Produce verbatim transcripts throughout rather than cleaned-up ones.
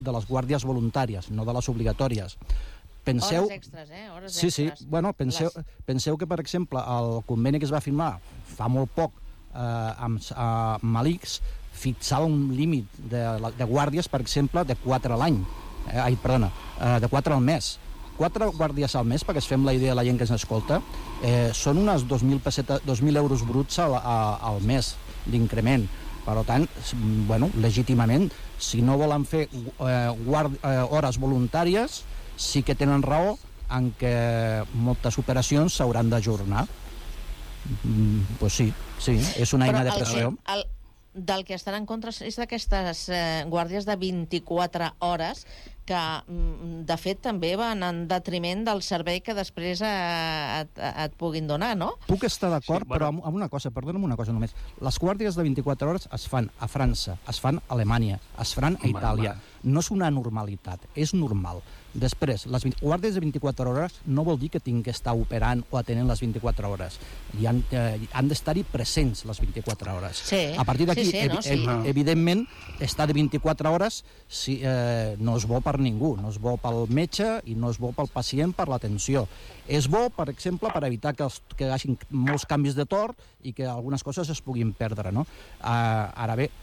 de les guàrdies voluntàries, no de les obligatòries. Penseu... Hores extres, eh? Hores sí, sí. extres. Bueno, penseu, Les... penseu que, per exemple, el conveni que es va firmar fa molt poc eh, amb, amb l'I C S fixava un límit de, de guàrdies, per exemple, de quatre a l'any. Eh, ai, perdona, eh, de quatre al mes. quatre guàrdies al mes, perquè es fem la idea a la gent que ens escolta, eh, són unes dos mil euros bruts al, al mes d'increment. Per tant, bueno, legítimament, si no volen fer eh, guard, eh, hores voluntàries, sí que tenen raó en què moltes operacions s'hauran d'ajornar. Mm, pues sí, sí, és una eina de pressió. El, el, del que estan en contra és d'aquestes eh, guàrdies de vint-i-quatre hores que, de fet, també van en detriment del servei que després eh, et, et puguin donar, no? Puc estar d'acord, sí, bueno. Però amb una cosa, perdona'm una cosa només. Les guàrdies de vint-i-quatre hores es fan a França, es fan a Alemanya, es fan a Itàlia. No és una normalitat, és normal. Després, les guàrdies de vint-i-quatre hores no vol dir que tinguin que estar operant o atenent les vint-i-quatre hores. Hi han, eh, han d'estar-hi presents les vint-i-quatre hores. Sí, a partir d'aquí, sí, sí, no? evi sí. evidentment, estar de vint-i-quatre hores si, eh, no és bo per ningú, no és bo pel metge i no és bo pel pacient per l'atenció. És bo, per exemple, per evitar que, els, que hi hagi molts canvis de torn i que algunes coses es puguin perdre, no? Uh, ara bé,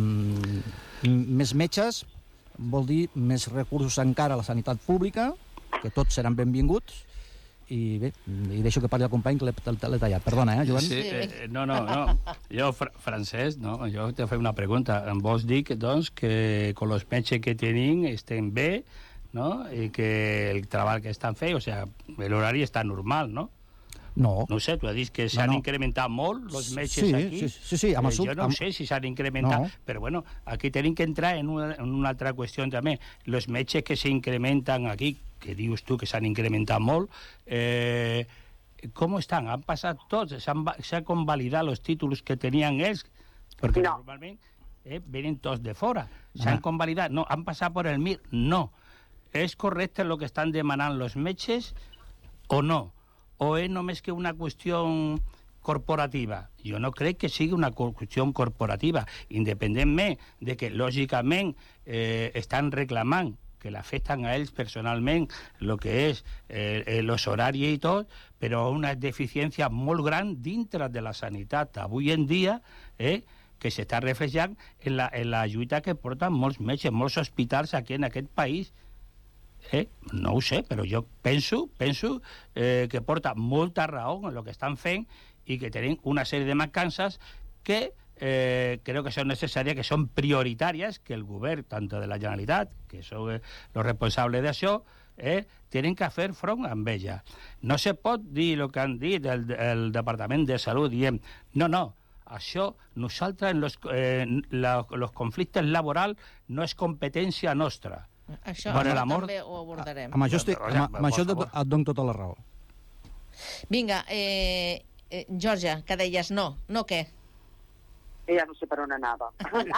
mm, més metges vol dir més recursos encara a la sanitat pública, que tots seran benvinguts, i bé, i deixo que parli el company que l'he tallat. Perdona, eh, Joan? Sí, eh, no, no, no. Jo, fr Francesc, no, jo te faig una pregunta. Em vols dir que, doncs, que con los metges que tenim estem bé, no?, i que el treball que estan fent, o sigui, l'horari està normal, no? No. No sé, tu has dit que s'han no, no. incrementat molt els metges sí, aquí. Sí, sí, sí. Amb eh, jo no amb... sé si s'han incrementat, no. però bueno, aquí tenim que entrar en una, en una altra qüestió també. Els metges que s'incrementen aquí, que dius tu que s'han incrementat molt, eh, com estan? Han passat tots? S'han convalidat els títols que tenien ells? Perquè no. Normalment eh, venen tots de fora. S'han ah. convalidat? No. Han passat per el M I R? No. És correcte el que estan demanant els metges o no? O és només que una qüestió corporativa? Jo no crec que sigui una qüestió corporativa, independentment de que, lògicament, eh, estan reclamant que l'afecten a ells personalment el que és eh, els horaris i tot, però una deficiència molt gran dintre de la sanitat avui en dia, eh, que s'està reflejant en la, en la lluita que porten molts metges, molts hospitals aquí en aquest país. Eh? No ho sé, però jo penso, penso eh, que porta molta raó en el que estan fent i que tenen una sèrie de mancances que eh, creo que són necessàries, que són prioritàries, que el govern, tant de la Generalitat, que són eh, els responsables d'això, eh, tenen que fer front amb ella. No se pot dir el que han dit el, el Departament de Salut, dient, no, no, això, nosaltres, en los, eh, la, los conflictes laborals no és competència nostra. Això també ho abordarem. Amb això, estic, amb, amb això et, et dono tota la raó. Vinga, eh, eh, Georgia, que deies no. No què? Ja no sé per on anava.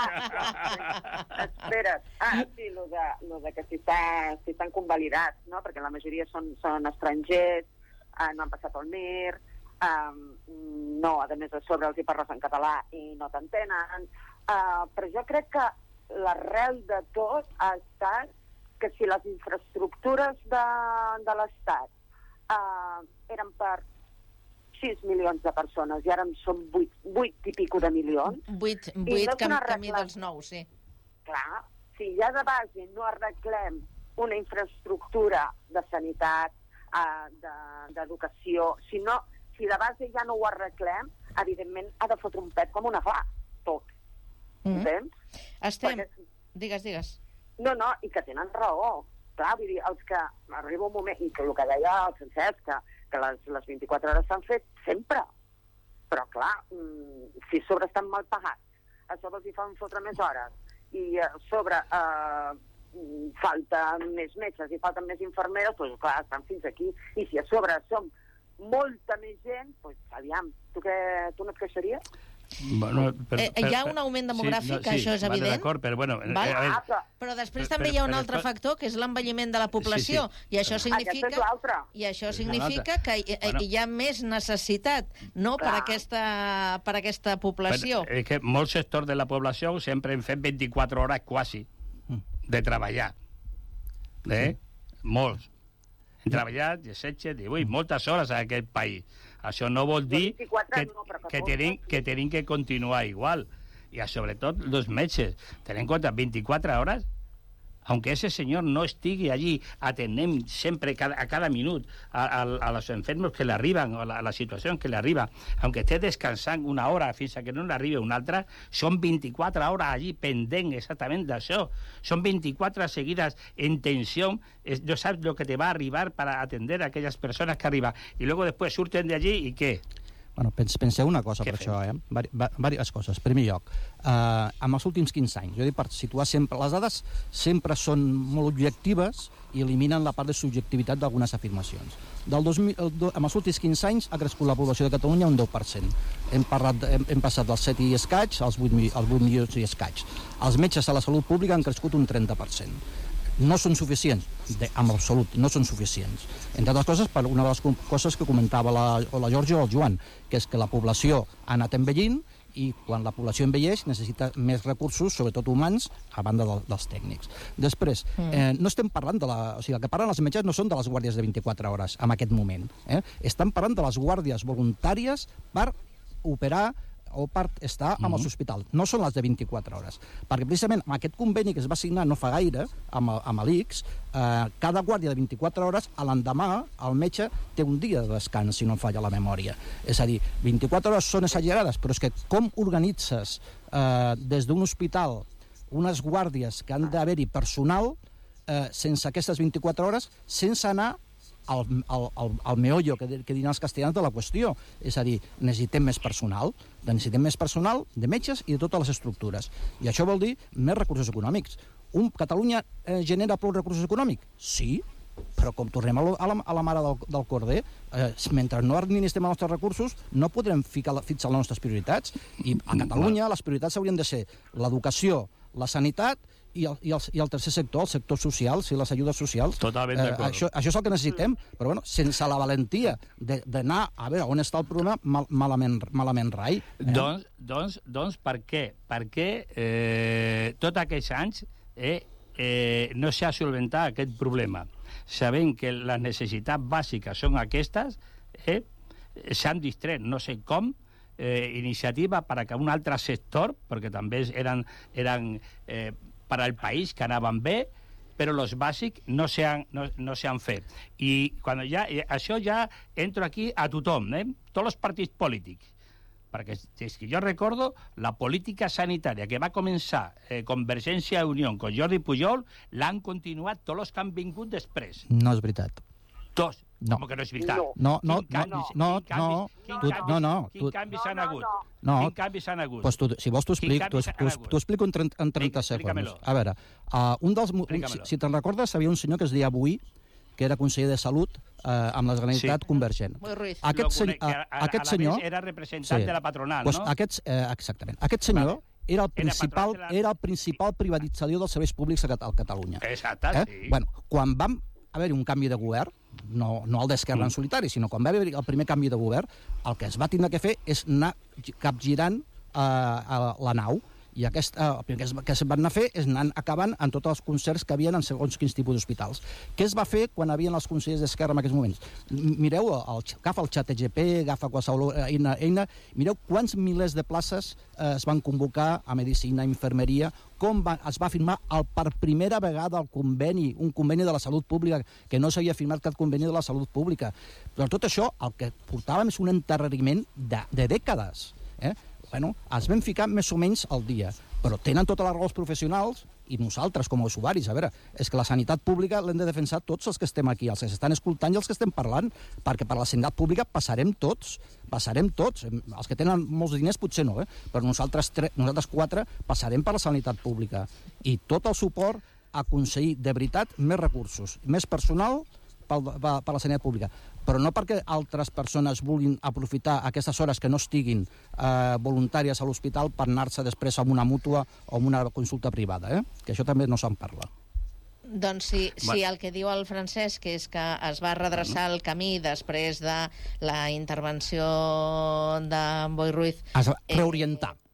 Espera't. Ah, sí, lo de, lo de que si, està, si estan convalidats, no? Perquè la majoria són, són estrangers, eh, no han passat el M I R, eh, no, a més a sobre els hi parles en català i no t'entenen. Eh, però jo crec que l'arrel de tot ha estat que si les infraestructures de, de l'Estat eh, eren per sis milions de persones i ara en són vuit, vuit i pico de milions. vuit, vuit no camí, camí dels nous, sí. Clar, si ja de base no arreglem una infraestructura de sanitat, eh, d'educació, de, si, no, si de base ja no ho arreglem, evidentment ha de fotre un pet com una fa, tot. Mm-hmm. Entens? Estem... Perquè... Digues, digues. No, no, i que tenen raó. Clar, vull dir, els que arriba un moment, i que el que deia el Francesc, que, que les, les vint-i-quatre hores s'han fet sempre. Però, clar, si sobre estan mal pagats, a sobre els hi fan fotre més hores, i a sobre eh, falta més metges i falten més infermeres, doncs clar, estan fins aquí. I si a sobre som molta més gent, doncs aviam, tu, que, tu no et queixaries? Bueno, per, eh, hi ha un augment demogràfic, sí, no, sí, això és evident. D'acord, però bueno... Val? Eh, ah, però, però després per, també hi ha un altre per, factor, que és l'envelliment de la població, sí, sí. I això significa, i això significa que hi, bueno. hi ha més necessitat, no?, per aquesta, per aquesta població. Però, és que molts sectors de la població sempre han fet vint-i-quatre hores quasi. de treballar. Eh? Sí. Molts. Hem treballat disset, divuit, moltes hores en aquest país. Això no vol dir que, que, tenim, que tenim que continuar igual. I sobretot els metges. Tenim en compte vint-i-quatre hores, aunque ese señor no estigui allí atenent sempre cada, a cada minut a, a, a los enfermos que le arriben, a la, a la situació que le arriba, aunque esté descansant una hora fins a que no le arribi una altra, són vint-i-quatre hores allí pendent exactament d'això. Són vint-i-quatre seguides en tensió, es, no saps lo que te va a arribar para atender a aquelles persones que arriben. I luego después surten de allí i què? Bueno, pens, penseu una cosa Què per fem? això, eh? Vari, va, diverses coses. En primer lloc, eh, en els últims quinze anys, jo dic per situar sempre... Les dades sempre són molt objectives i eliminen la part de subjectivitat d'algunes afirmacions. Del dos mil, do, en els últims quinze anys ha crescut la població de Catalunya un deu per cent. Hem, parlat, hem, hem passat dels set i escaig als vuit, als vuit milions i escaig. Els metges de la salut pública han crescut un trenta per cent. No són suficients, de, en absolut, no són suficients. Entre altres coses, per una de les coses que comentava la, la Georgia o el Joan, que és que la població ha anat envellint i quan la població envelleix necessita més recursos, sobretot humans, a banda de, dels tècnics. Després, eh, no estem parlant de la... O sigui, el que parlen els metges no són de les guàrdies de vint-i-quatre hores en aquest moment. Eh? Estan parlant de les guàrdies voluntàries per operar o per estar amb els hospitals. No són les de vint-i-quatre hores. Perquè precisament amb aquest conveni que es va signar no fa gaire amb, amb l'I C S, eh, cada guàrdia de vint-i-quatre hores, a l'endemà el metge té un dia de descans, si no em falla la memòria. És a dir, vint-i-quatre hores són exagerades, però és que com organitzes eh, des d'un hospital unes guàrdies que han d'haver-hi personal eh, sense aquestes vint-i-quatre hores, sense anar al, al, al, al meollo, que, que diran els castellans, de la qüestió. És a dir, necessitem més personal, necessitem més personal de metges i de totes les estructures. I això vol dir més recursos econòmics. Un, Catalunya eh, genera prou recursos econòmics? Sí, però com tornem a, a, la, a la mare del, del corder, eh, mentre no administrem els nostres recursos, no podrem ficar, fixar les nostres prioritats. I a Catalunya les prioritats haurien de ser l'educació, la sanitat i el, i, el, i el tercer sector, el sector social, sí, les ajudes socials. Totalment d'acord. Eh, això, això és el que necessitem, però bueno, sense la valentia d'anar a veure on està el problema, mal, malament, malament rai. Eh? Doncs, doncs, doncs per què? Perquè eh, tots aquests anys eh, eh, no s'ha solventat aquest problema. Sabent que les necessitats bàsiques són aquestes, eh, s'han distret, no sé com, eh, iniciativa per a que un altre sector, perquè també eren, eren eh, per al país que anaven bé, però els bàsics no s'han no, no fet. I quan ja, això ja entro aquí a tothom, eh? Tots els partits polítics. Perquè, és que jo recordo, la política sanitària que va començar eh, Convergència i Unió con Jordi Pujol, l'han continuat tots els que han vingut després. No és veritat. Tots. No. Com que no és veritat? No, no, Quin no, canvis, no, quin canvis, no, quin tu, canvis, no, no, quin tu, canvis s'han hagut? no. Quin canvis s'han hagut? Pues tu, si vols t'ho explico, t'ho T'ho explico en trenta, en trenta segons. A veure, uh, un dels, un, si, si te'n recordes, hi havia un senyor que es deia Bui, que era conseller de Salut eh, amb la Generalitat sí. Convergent. Bui Ruiz. Aquest, senyor, que a, a, aquest a senyor... era representant sí. de la patronal, pues no? Aquests, eh, exactament. Aquest senyor vale. era, el principal, era, era el principal privatitzador dels serveis públics a Catalunya. Exacte, eh? sí. Bueno, quan vam haver-hi un canvi de govern, no, no el d'Esquerra mm. en solitari, sinó quan va haver-hi el primer canvi de govern, el que es va tindre que fer és anar capgirant eh, a la nau. I aquest, eh, el primer que es, que es van anar a fer és anar acabant en tots els concerts que havien en segons quins tipus d'hospitals. Què es va fer quan havien els consellers d'Esquerra en aquests moments? Mireu, el, agafa el xat G P, agafa qualsevol eina, eina, mireu quants milers de places eh, es van convocar a Medicina, Infermeria, com va, es va firmar el, per primera vegada el conveni, un conveni de la salut pública, que no s'havia firmat cap conveni de la salut pública. Però tot això, el que portàvem és un enterrament de, de dècades, eh? Bueno, es vam ficar més o menys al dia, però tenen tota la raó els professionals i nosaltres com a usuaris. A veure, és que la sanitat pública l'hem de defensar tots els que estem aquí, els que s'estan escoltant i els que estem parlant, perquè per la sanitat pública passarem tots, passarem tots. Els que tenen molts diners potser no, eh? Però nosaltres, tre... nosaltres quatre passarem per la sanitat pública. I tot el suport a aconseguir de veritat més recursos, més personal per, per, per la sanitat pública. Però no perquè altres persones vulguin aprofitar aquestes hores que no estiguin eh, voluntàries a l'hospital per anar-se després a una mútua o a una consulta privada, eh? Que això també no se'n parla. Doncs sí, sí, el que diu el Francesc és que es va redreçar el camí després de la intervenció de Boi Ruiz. Es va reorientar. Eh,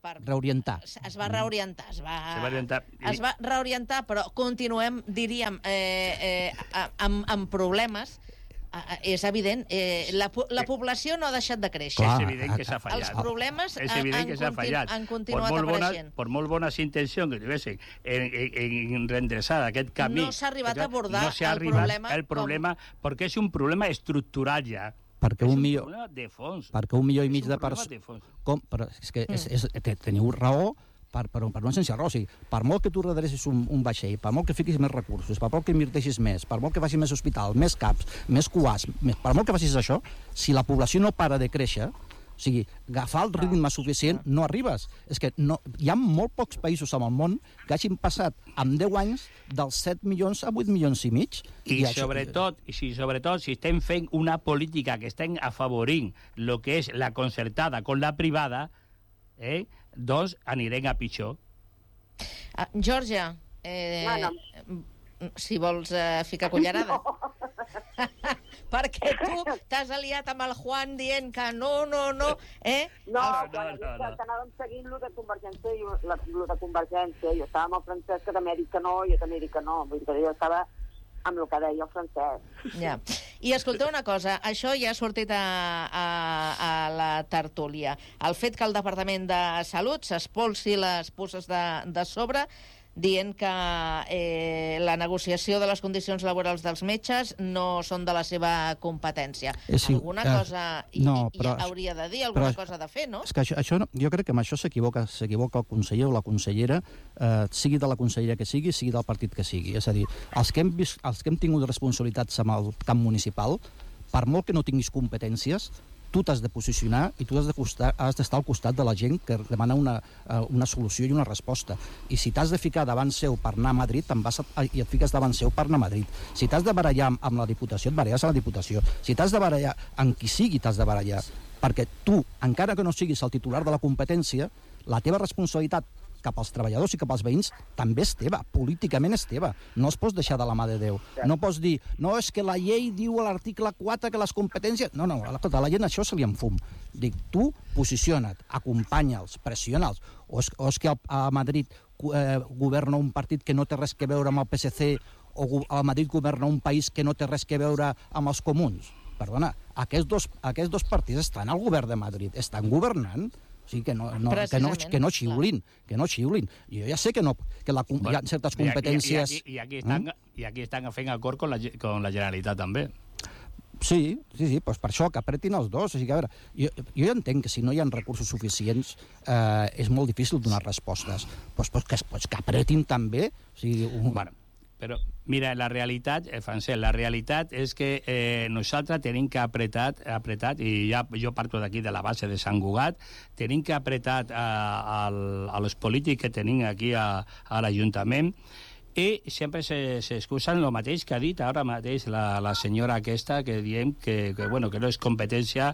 per... reorientar. Es va reorientar, es va, Se va orientar. es va reorientar, però continuem, diríem, eh, eh, amb, amb problemes. És evident, eh, la, la població no ha deixat de créixer. Clar, és evident que s'ha fallat. Els problemes és evident han, que s'ha fallat. han continuat por apareixent. Bones, per molt bones intencions que tivessin en, en, en reendreçar aquest camí... No s'ha arribat a abordar no el arribat problema... El problema com... perquè és un problema estructural ja. Perquè és un, un milió, problema de fons. perquè un milió i mig és de persones... Com? Però és que Mm. és, és, teniu raó, per, per, per una essència raó. O sigui, per molt que tu redrecis un, un vaixell, per molt que fiquis més recursos, per molt que inverteixis més, per molt que facis més hospital, més caps, més cuars, més, per molt que facis això, si la població no para de créixer, o sigui, agafar el ritme suficient, no arribes. És que no, hi ha molt pocs països en el món que hagin passat en deu anys dels set milions a vuit milions i mig. I, I sobretot, i si, sobretot, si estem fent una política que estem afavorint el que és la concertada con la privada, eh, doncs anirem a pitjor. Ah, Georgia, eh, No, no. si vols eh, ficar cullerada. No. Perquè tu t'has aliat amb el Juan dient que no, no, no, eh? No, no, quan no, no. que anàvem seguint lo de Convergència, i la, lo de Convergència, jo estava amb el Francesc, que també ha dit que no, jo també he dit que no, vull dir que jo estava amb el que deia el Francesc. Ja. I escolteu una cosa, això ja ha sortit a, a, a la tertúlia. El fet que el Departament de Salut s'espolsi les puces de, de sobre, dient que eh, la negociació de les condicions laborals dels metges no són de la seva competència. Eh, sí, alguna eh, cosa hi, no, hi però- hauria de dir, alguna però- cosa de fer, no? És que això, això no, jo crec que amb això s'equivoca s'equivoca el conseller o la consellera, eh, sigui de la consellera que sigui, sigui del partit que sigui. És a dir, els que hem, vist, els que hem tingut responsabilitats amb el camp municipal, per molt que no tinguis competències, tu t'has de posicionar i tu has de costar, has d'estar al costat de la gent que demana una, una solució i una resposta. I si t'has de ficar davant seu per anar a Madrid, te'n vas a, i et fiques davant seu per anar a Madrid. Si t'has de barallar amb, amb la Diputació, et baralles a la Diputació. Si t'has de barallar amb qui sigui, t'has de barallar. Perquè tu, encara que no siguis el titular de la competència, la teva responsabilitat cap als treballadors i cap als veïns també és teva, políticament és teva. No es pots deixar de la mà de Déu. No pots dir, no, és que la llei diu a l'article quatre que les competències... No, no, a la gent això se li enfum. Dic, tu posiciona't, acompanya'ls, pressiona'ls. O és, o és que a Madrid eh, governa un partit que no té res que veure amb el P S C o a Madrid governa un país que no té res que veure amb els comuns. Perdona, aquests dos, aquests dos partits estan al govern de Madrid, estan governant. O sigui, que no, no, que no, que no xiulin, que no xiulin. I jo ja sé que, no, que la, bueno, hi ha certes competències... I, i, i, aquí, i, aquí estan, mm? I aquí estan fent acord con la, con la Generalitat, també. Sí, sí, sí, doncs per això, que apretin els dos. O sigui, a veure, jo, jo ja entenc que si no hi ha recursos suficients eh, és molt difícil donar respostes. Doncs, doncs, que, doncs que apretin també. O sigui, un... Bueno, però, mira, la realitat, eh, Francesc, la realitat és que eh, nosaltres tenim que apretar, apretat, i ja jo parto d'aquí de la base de Sant Cugat, tenim que apretar a, a, a los polítics que tenim aquí a, a l'Ajuntament, i sempre s'excusen el mateix que ha dit ara mateix la, la senyora aquesta, que diem que, que, bueno, que no és competència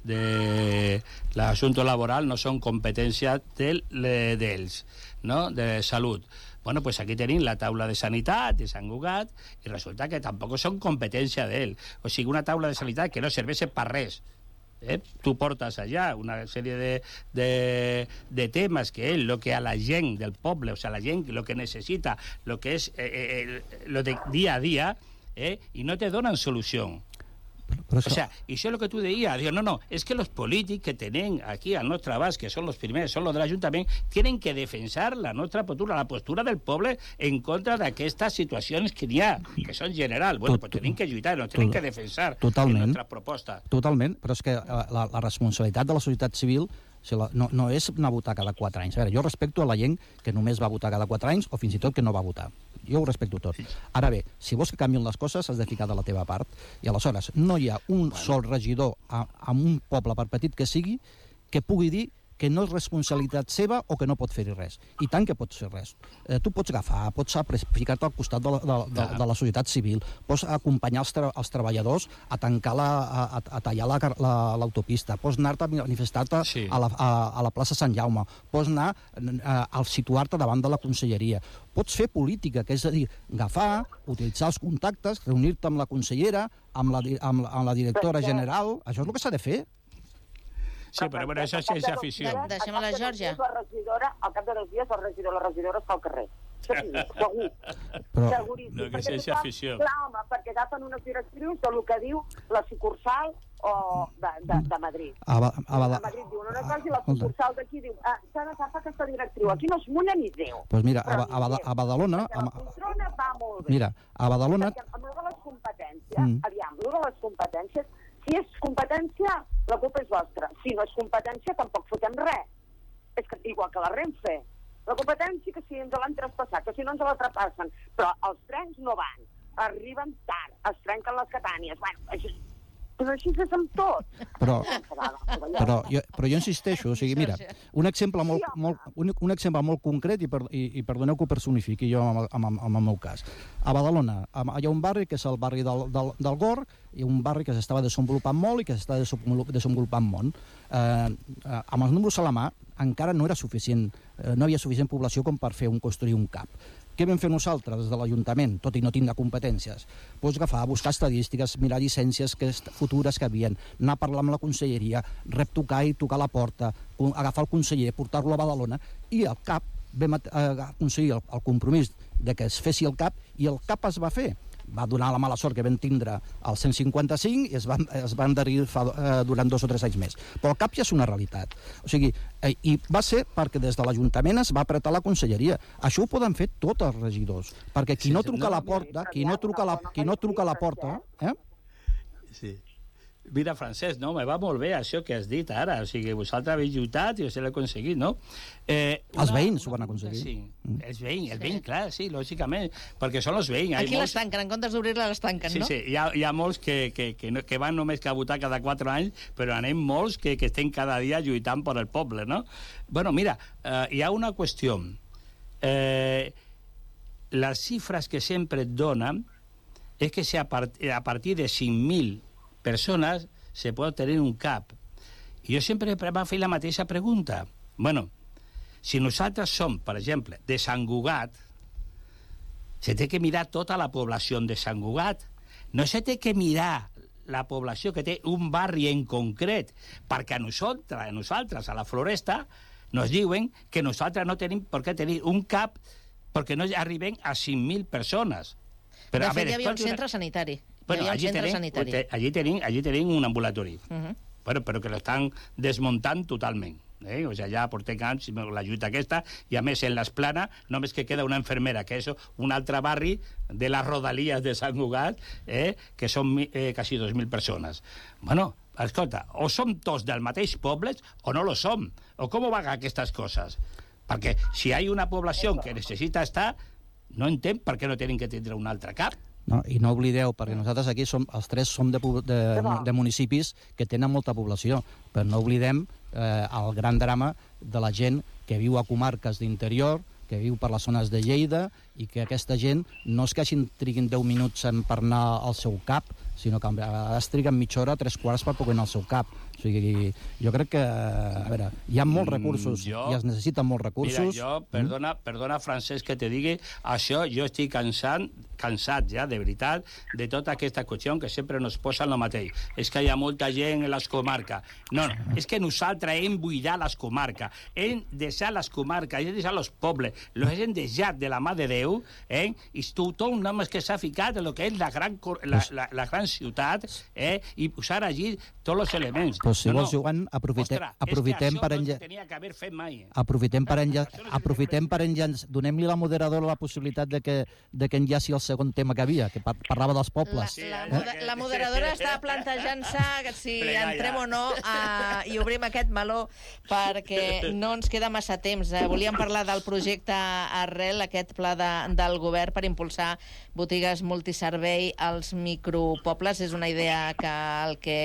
de l'assumpte laboral, no són competència d'ells, de no? De salut. Bueno, pues aquí tenim la taula de sanitat de Sant Cugat i resulta que tampoc són competència d'ell. O sigui, una taula de sanitat que no serveix per res. Eh? Tu portes allà una sèrie de, de, de temes que és el que a la gent del poble, o sigui, la gent el que necessita, el que és eh, eh, lo de dia a dia, eh? I no te donen solució. Però, però això... O sea, y eso es lo que tú decías, digo, no, no, es que los políticos que tienen aquí a nuestra base, que son los primeros, son los del Ayuntamiento, tienen que defensar la nuestra postura, la postura del pueblo en contra de estas situaciones que hi ha, que són general. Bueno, pues tienen que lluitar, no tienen que defensar en nuestras propostes. Totalment, però és que la, la responsabilitat de la societat civil no, no és anar a votar cada quatre anys. A veure, jo respecto a la gent que només va votar cada quatre anys o fins i tot que no va votar. Jo ho respecto tot. Ara bé, si vols que canvien les coses, has de ficar de la teva part. I aleshores, no hi ha un sol regidor en un poble, per petit que sigui, que pugui dir que no és responsabilitat seva o que no pot fer-hi res. I tant que pots fer res. Eh, tu pots agafar, pots ficar-te al costat de la, de, de, de la societat civil, pots acompanyar els, tra els treballadors a tancar la, a, a tallar l'autopista, la, pots anar-te a manifestar-te sí. a, la, a, a la plaça Sant Jaume, pots anar a, a situar-te davant de la conselleria, pots fer política, que és a dir, agafar, utilitzar els contactes, reunir-te amb la consellera, amb la, amb, amb la directora general, això és el que s'ha de fer. Sí, però bueno, això sí és afició. Deixem a la Georgia. La regidora, al cap de dos dies, la regidora, la regidora està al carrer. Segur, segur. Però... Seguríssim. No, que Perquè sigui afició. Clar, home, perquè agafen unes directrius del que diu la sucursal o de, de, de Madrid. A, a, a, a Madrid diu una cosa i la sucursal d'aquí diu ah, s'ha d'agafar aquesta directriu. Aquí no es mulla ni Déu. Doncs pues mira, a, a, a, a Badalona... Perquè la poltrona va molt bé. Mira, a Badalona... Perquè amb allò de les competències, mm. aviam, allò de les competències, si és competència, la culpa és vostra. Si no és competència, tampoc fotem res. És que, igual que la Renfe. La competència, que si ens l'han traspassat, que si no ens la traspassen, però els trens no van, arriben tard, es trenquen les catànies, bueno, així, però així és amb tot. Però, però, jo, però jo insisteixo, o sigui, mira, un exemple molt, molt, un, un exemple molt concret, i, per, i, i perdoneu que ho personifiqui jo amb, amb, amb el meu cas. A Badalona hi ha un barri que és el barri del, del, del Gor, i un barri que s'estava desenvolupant molt i que s'està desenvolupant molt. Eh, eh, amb els números a la mà encara no era suficient, eh, no havia suficient població com per fer un construir un cap. Què vam fer nosaltres des de l'Ajuntament, tot i no tindre competències? Pues agafar, buscar estadístiques, mirar llicències que, futures que havien, anar a parlar amb la conselleria, reptocar i tocar la porta, agafar el conseller, portar-lo a Badalona, i al CAP vam aconseguir el, el compromís de que es fessi el CAP, i el CAP es va fer. Va donar la mala sort que vam tindre el cent cinquanta-cinc i es van, es van adherir fa, eh, durant dos o tres anys més. Però el CAP ja és una realitat. O sigui, eh, i va ser perquè des de l'Ajuntament es va apretar la conselleria. Això ho poden fer tots els regidors, perquè qui no truca a la porta, qui no truca a la, qui no truca a la porta... Eh? Sí. Mira, Francesc, no? Me va molt bé això que has dit ara. O sigui, vosaltres habéis lluitat i us l'he aconseguit, no? Eh, una, els veïns ho van aconseguir. Sí, mm. els veïns, el veïn, clar, sí, lògicament, perquè són els veïns. Aquí molts... les tanquen, en comptes d'obrir-la les tanquen, sí, no? Sí, sí, hi ha, hi ha molts que, que, que, no, que van només que a votar cada quatre anys, però anem molts que, que estem cada dia lluitant per el poble, no? Bueno, mira, eh, hi ha una qüestió. Eh, les xifres que sempre et donen és que si a, part, a partir de cinc mil persones se pot tenir un CAP. I jo sempre m'ha fet la mateixa pregunta. Bueno, si nosaltres som, per exemple, de Sant Cugat, se té que mirar tota la població de Sant Cugat. No se té que mirar la població que té un barri en concret, perquè a nosaltres, a nosaltres, a la Floresta, nos diuen que nosaltres no tenim per què tenir un CAP perquè no arribem a cinc mil persones. Però, de fet, hi havia un centre sanitari. Bueno, allí tenim, allí, tenim, allí tenim un ambulatori, uh -huh. bueno, però que l'estan desmuntant totalment. Eh? O sigui, ja portem anys la lluita aquesta, i a més en l'Esplana només que queda una infermera, que és un altre barri de les rodalies de Sant Cugat, eh? que són eh, quasi dos mil persones. Bueno, escolta, o som tots del mateix poble o no lo som. O com van aquestes coses? Perquè si hi ha una població que necessita estar, no entenc per què no tenen que tindre un altre CAP. No, i no oblideu, perquè nosaltres aquí som, els tres som de, de, de municipis que tenen molta població, però no oblidem eh, el gran drama de la gent que viu a comarques d'interior, que viu per les zones de Lleida, i que aquesta gent no és que hagin triguin deu minuts en per anar al seu CAP, sinó que a vegades triguen mitja hora, tres quarts per poder anar al seu CAP. O sigui, jo crec que, a veure, hi ha molts recursos, mm, jo, i es necessiten molts recursos. Mira, jo, perdona, mm. perdona Francesc, que te digui, això jo estic cansat, cansat ja, de veritat, de tota aquesta qüestió que sempre ens posen el mateix. És que hi ha molta gent en les comarques. No, no, és que nosaltres hem buidat les comarques, hem deixat les comarques, hem deixat els pobles, els hem deixat de la mà de Déu, eh? I tothom només que s'ha ficat en el que és la gran, la, la, la gran ciutat, eh? I posar allí tots els elements. Però si no, vols, Joan, aprofitem, Ostres, aprofitem per enllaçar... No tenia que haver fet mai. Eh? Aprofitem per enllaçar... No aprofitem per enllaçar... Donem-li a la moderadora la possibilitat de que, de que enllaci el segon tema que havia, que par parlava dels pobles. La, la, eh? la moderadora està plantejant-se si entrem o no a, i obrim aquest meló, perquè no ens queda massa temps. Eh? Volíem parlar del projecte Arrel, aquest pla de, del govern per impulsar botigues multiservei als micropobles. És una idea que el que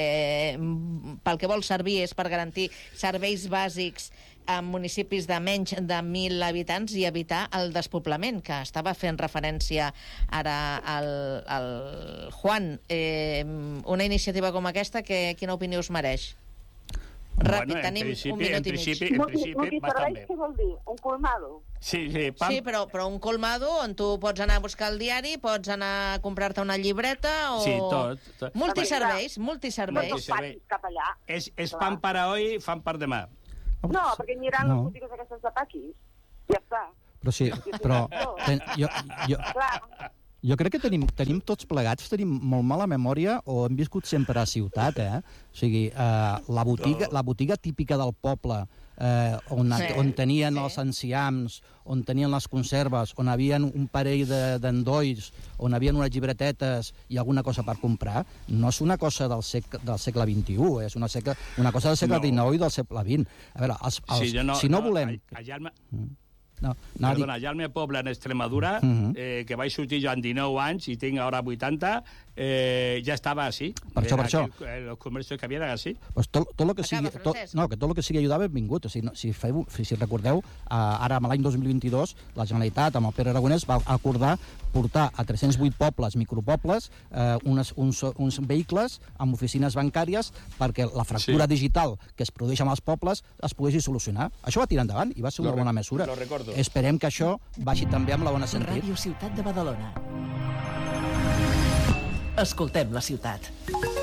pel que vol servir és per garantir serveis bàsics en municipis de menys de mil habitants i evitar el despoblament, que estava fent referència ara al, al Juan. Eh, una iniciativa com aquesta, que, quina opinió us mereix? Ràpid, en tenim principi- un minut en i mig. principi, en principi, bastant Multiserveis, bé. què vol dir? Un colmado? Sí, sí, pam. Sí, però, però un colmado on tu pots anar a buscar el diari, pots anar a comprar-te una llibreta o... Sí, tot, tot. Multiserveis, No multiserveis. tots patis cap allà. És, és Clar. pan per avui, fan per demà. No, perquè aniran No. les botigues aquestes de paquis. Ja està. Però sí, però ten, jo, jo, Clar, jo crec que tenim, tenim tots plegats, tenim molt mala memòria o hem viscut sempre a ciutat, eh? O sigui, eh, la, botiga, la botiga típica del poble, eh, on, Sí, on tenien sí. els enciams, on tenien les conserves, on havien un parell de- d'endolls, on havien unes llibretetes i alguna cosa per comprar, no és una cosa del, sec, del segle vint-i-u, eh? És una, segle, una cosa del segle No. dinou i del segle vint. A veure, els, els, Sí, jo no, si no, volem... Allà, al me- No, no, perdona, allà al meu poble, en Extremadura, Mhm. eh, que vaig sortir jo amb dinou anys i tinc ara vuitanta, eh, ja estava així. Per això, per això. Aquí, eh, els comerços que havien així. Pues tot, tot lo que sigui, Acaba, tot, Francesc. no, que tot el que sigui ajudar, benvingut. O sigui, no, si, feu, si recordeu, eh, ara, amb l'any dos mil vint-i-dos, la Generalitat, amb el Pere Aragonès, va acordar portar a tres-cents vuit pobles, micropobles, eh, unes, uns, uns vehicles amb oficines bancàries perquè la fractura Sí. digital que es produeix amb els pobles es poguessi solucionar. Això va tirar endavant i va ser una Lo bona re- mesura. lo recordo. Esperem que això vagi també amb la bona sentit. Ràdio Ciutat de Badalona. Escoltem la ciutat.